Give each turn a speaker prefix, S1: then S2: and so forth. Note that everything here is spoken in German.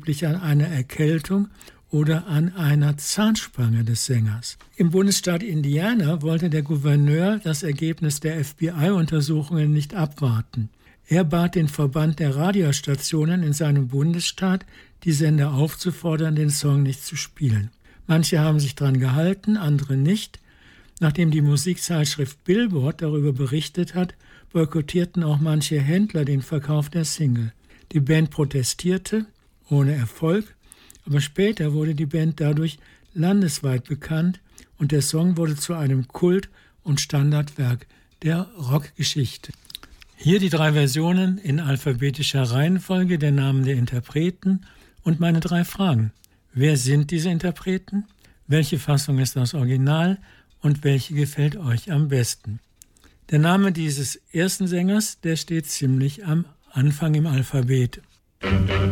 S1: angeblich an einer Erkältung oder an einer Zahnspange des Sängers. Im Bundesstaat Indiana wollte der Gouverneur das Ergebnis der FBI-Untersuchungen nicht abwarten. Er bat den Verband der Radiostationen in seinem Bundesstaat, die Sender aufzufordern, den Song nicht zu spielen. Manche haben sich daran gehalten, andere nicht. Nachdem die Musikzeitschrift Billboard darüber berichtet hat, boykottierten auch manche Händler den Verkauf der Single. Die Band protestierte, ohne Erfolg, aber später wurde die Band dadurch landesweit bekannt und der Song wurde zu einem Kult- und Standardwerk der Rockgeschichte. Hier die 3 Versionen in alphabetischer Reihenfolge der Namen der Interpreten und meine 3 Fragen. Wer sind diese Interpreten? Welche Fassung ist das Original? Und welche gefällt euch am besten? Der Name dieses ersten Sängers, der steht ziemlich am Anfang im Alphabet.